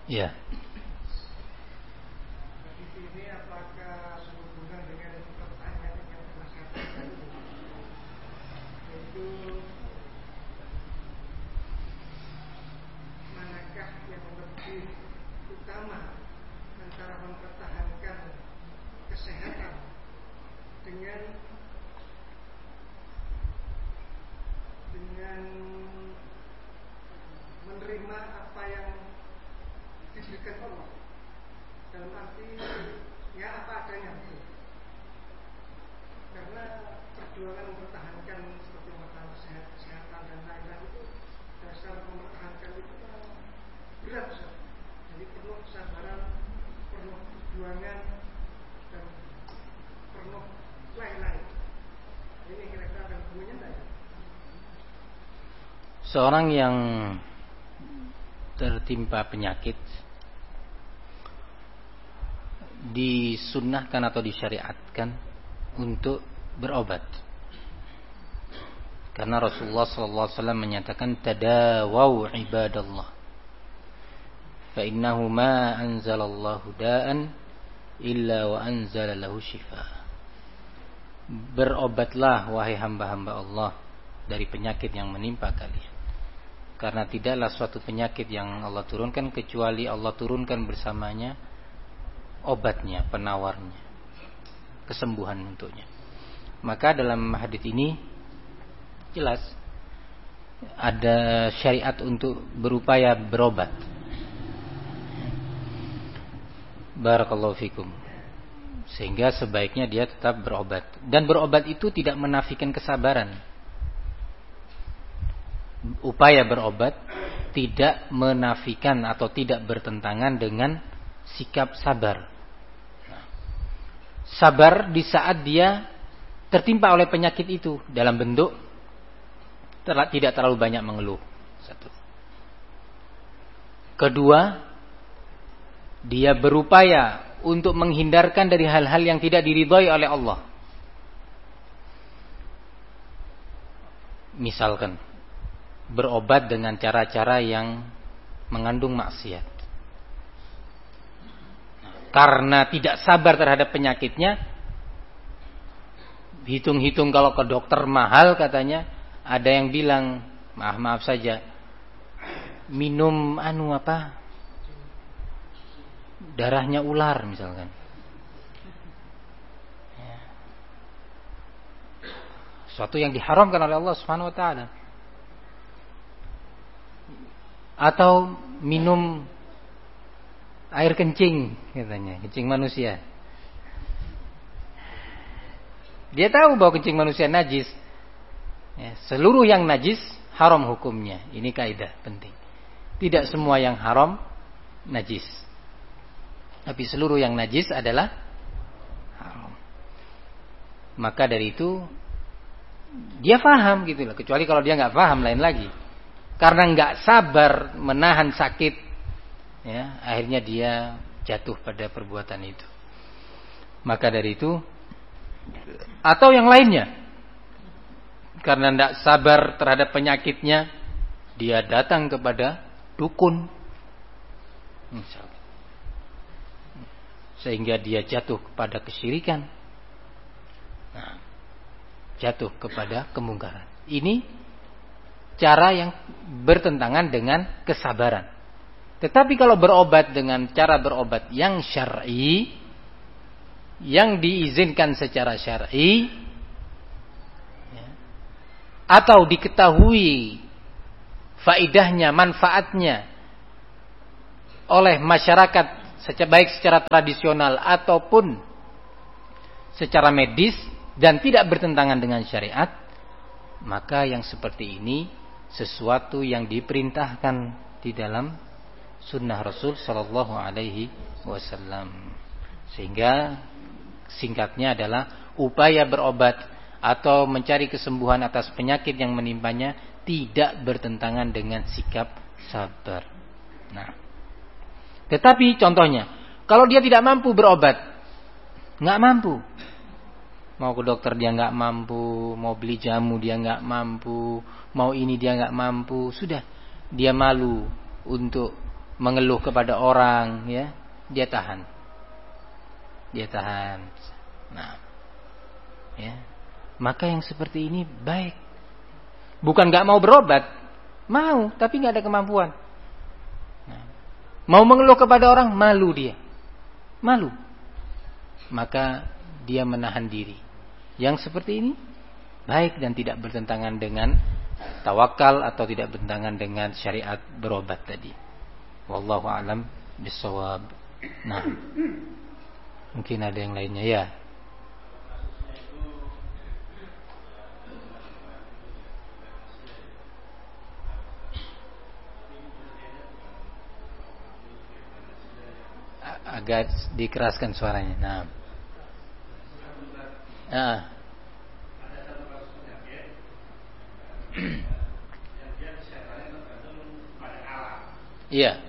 Ya. Ini apakah sehubungan dengan pertanyaan yang telah katakan, yaitu manakah yang lebih utama antara mempertahankan kesehatan dengan menerima apa yang diberikan Allah, dalam arti ya apa adanya, karena perjuangan mempertahankan seperti masalah kesehatan dan lain-lain itu, dasar mempertahankan itu kan berat, jadi perlu kesabaran, perlu perjuangan, dan perlu lain-lain. Ini kira-kira ada hubungannya enggak ya? Seorang yang tertimpa penyakit disunnahkan atau disyariatkan untuk berobat, karena Rasulullah SAW menyatakan tadawau ibadallah fa innahu ma anzalallahu da'an illa wa anzala lahu shifa. Berobatlah wahai hamba-hamba Allah dari penyakit yang menimpa kalian, karena tidaklah suatu penyakit yang Allah turunkan kecuali Allah turunkan bersamanya obatnya, penawarnya, kesembuhan untuknya. Maka dalam hadis ini jelas ada syariat untuk berupaya berobat. Barakallahu fikum. Sehingga sebaiknya dia tetap berobat. Dan berobat itu tidak menafikan kesabaran. Upaya berobat tidak menafikan atau tidak bertentangan dengan sikap sabar. Sabar di saat dia tertimpa oleh penyakit itu dalam bentuk tidak terlalu banyak mengeluh. Satu. Kedua, dia berupaya untuk menghindarkan dari hal-hal yang tidak diridhai oleh Allah. Misalkan berobat dengan cara-cara yang mengandung maksiat. Karena tidak sabar terhadap penyakitnya, hitung-hitung kalau ke dokter mahal katanya, ada yang bilang, maaf saja, minum darahnya ular misalkan. Suatu yang diharamkan oleh Allah Subhanahu wa taala. Atau minum air kencing katanya, kencing manusia. Dia tahu bahwa kencing manusia najis. Ya, seluruh yang najis haram hukumnya. Ini kaidah penting. Tidak semua yang haram najis. Tapi seluruh yang najis adalah haram. Maka dari itu dia faham gitu loh. Kecuali kalau dia nggak faham lain lagi. Karena nggak sabar menahan sakit, ya, akhirnya dia jatuh pada perbuatan itu. Maka dari itu, atau yang lainnya, karena tidak sabar terhadap penyakitnya, dia datang kepada dukun, misalnya, sehingga dia jatuh kepada kesyirikan, jatuh kepada kemungkaran. Ini cara yang bertentangan dengan kesabaran. Tetapi kalau berobat dengan cara berobat yang syar'i, yang diizinkan secara syar'i, atau diketahui faidahnya, manfaatnya oleh masyarakat baik secara tradisional ataupun secara medis dan tidak bertentangan dengan syariat, maka yang seperti ini sesuatu yang diperintahkan di dalam sunnah Rasul Sallallahu Alaihi Wasallam. Sehingga singkatnya adalah upaya berobat atau mencari kesembuhan atas penyakit yang menimpanya tidak bertentangan dengan sikap sabar. Nah, tetapi contohnya, kalau dia tidak mampu berobat, nggak mampu, mau ke dokter dia nggak mampu, mau beli jamu dia nggak mampu, mau ini dia nggak mampu, sudah dia malu untuk mengeluh kepada orang, ya, dia tahan. Nah, ya, maka yang seperti ini baik. Bukan nggak mau berobat, mau, tapi nggak ada kemampuan. Nah, mau mengeluh kepada orang, malu dia, maka dia menahan diri. Yang seperti ini baik dan tidak bertentangan dengan tawakal atau tidak bertentangan dengan syariat berobat tadi. Wallahu a'lam bishawab. Nah, mungkin ada yang lainnya ya. Agak dikeraskan suaranya. Nah. Iya.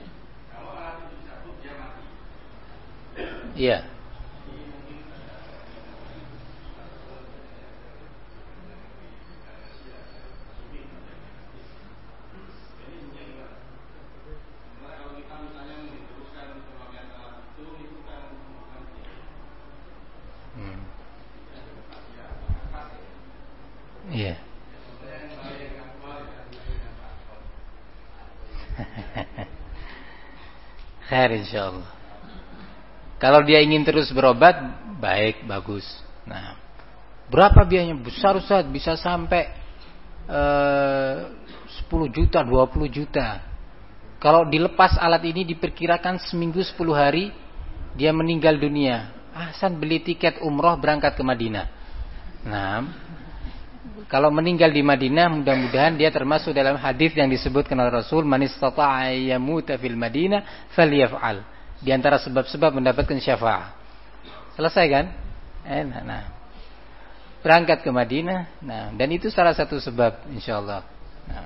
Iya. Iya. Khair insyaallah. Kalau dia ingin terus berobat, baik, bagus. Nah, berapa biayanya? Besar Ustaz, bisa sampai 10 juta, 20 juta. Kalau dilepas alat ini diperkirakan seminggu 10 hari dia meninggal dunia. Hasan beli tiket umroh berangkat ke Madinah. Nah, kalau meninggal di Madinah, mudah-mudahan dia termasuk dalam hadis yang disebutkan oleh Rasul, man istata'a yamuta fil Madinah falyaf'al. Di antara sebab-sebab mendapatkan syafaat. Selesai kan? Nah, berangkat ke Madinah. Nah, dan itu salah satu sebab insyaallah. Nah,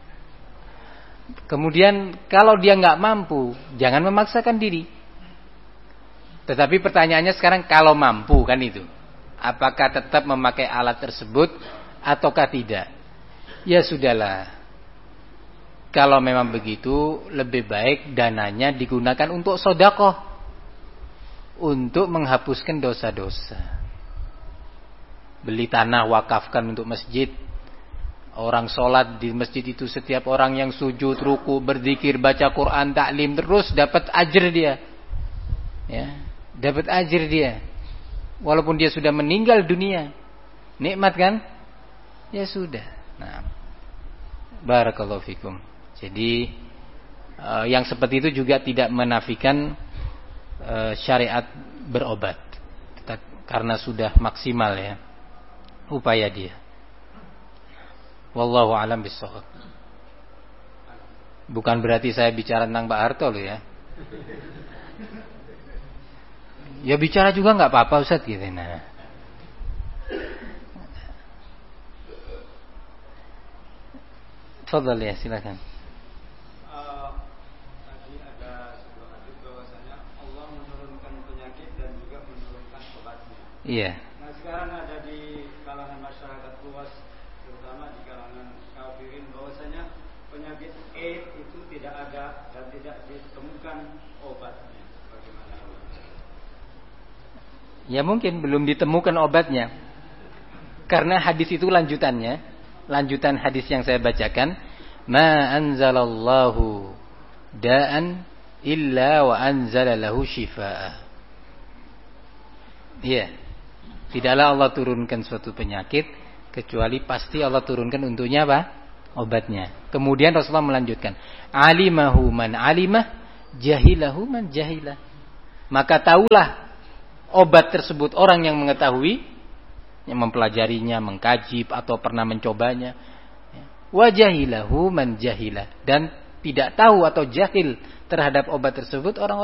kemudian kalau dia nggak mampu, jangan memaksakan diri. Tetapi pertanyaannya sekarang, kalau mampu kan itu, apakah tetap memakai alat tersebut ataukah tidak? Ya sudahlah. Kalau memang begitu, lebih baik dananya digunakan untuk sedekah, untuk menghapuskan dosa-dosa. Beli tanah, wakafkan untuk masjid. Orang sholat di masjid itu, setiap orang yang sujud, ruku, berzikir, baca Quran, taklim terus, dapat ajr dia. Ya, dapat ajr dia. Walaupun dia sudah meninggal dunia, nikmat kan? Ya sudah. Nah, barakallahu fikum. Jadi yang seperti itu juga tidak menafikan syariat berobat, karena sudah maksimal ya upaya dia. Wallahu a'lam bishawab. Bukan berarti saya bicara tentang Pak Harto loh ya. Ya bicara juga nggak apa-apa Ustaz gitu. Nah, fadhal ya, silakan. Tadi ada sebuah hadis bahwasanya Allah menurunkan penyakit dan juga menurunkan obatnya. Iya. Nah sekarang ada di kalangan masyarakat luas, terutama di kalangan kafirin, bahwasanya penyakit AIDS itu tidak ada dan tidak ditemukan obatnya. Bagaimana? Ya mungkin belum ditemukan obatnya, karena hadis itu lanjutan hadis yang saya bacakan, ma anzalallahu da'an illa wa anzala lahu shifaa. Iya. Tidaklah Allah turunkan suatu penyakit kecuali pasti Allah turunkan untuknya apa? Obatnya. Kemudian Rasulullah melanjutkan, alimahu man alimah, jahilahu man jahilah. Maka tahulah obat tersebut orang yang mengetahui, yang mempelajarinya, mengkaji atau pernah mencobanya. Wa jahilahu man jahilah, dan tidak tahu atau jahil terhadap obat tersebut orang